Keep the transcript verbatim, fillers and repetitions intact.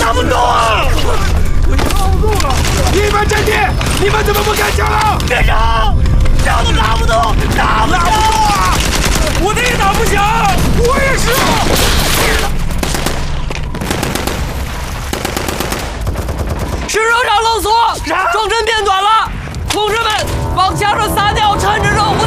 拿不动啊！ 我拿不动了！你们阵地，你们怎么不开枪了？ 连长，枪都拿不动，拿不动啊！ 我的也打不响，我也是。 是肉场漏缩，装帧变短了。同志们，往墙上撒尿，趁着热乎